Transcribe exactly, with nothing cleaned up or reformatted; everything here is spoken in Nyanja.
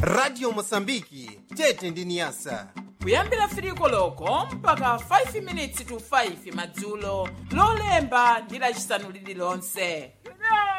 Radio Mosambiki tete ndi Niasa. Kuyambira firiko loko mpaka five minutes to five madzulo lolemba ndi lachisanu lililonse.